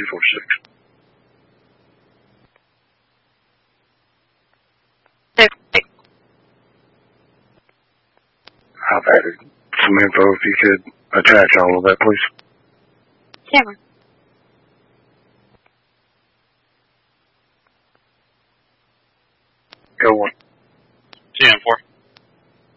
246. I've added some info if you could attach all of that, please. Camera. Go on.